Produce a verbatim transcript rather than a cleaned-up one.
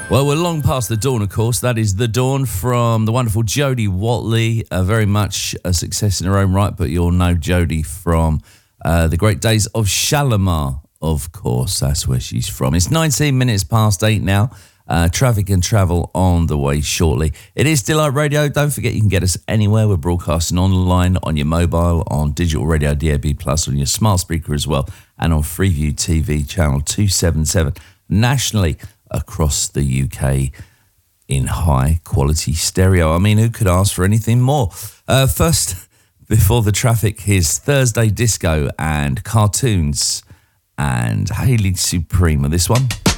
Well, we're long past the dawn, of course. That is The Dawn from the wonderful Jodie Watley. Uh, very much a success in her own right, but you'll know Jodie from uh, the great days of Shalimar, of course. That's where she's from. It's nineteen minutes past eight now. Uh, traffic and travel on the way shortly. It is Delight Radio. Don't forget you can get us anywhere. We're broadcasting online, on your mobile, on digital radio, D A B plus, on your smart speaker as well, and on Freeview T V channel two seventy-seven nationally across the U K in high quality stereo. I mean, who could ask for anything more? Uh, first, before the traffic, here's Thursday Disco and Cartoons and Hayley Supreme with this one.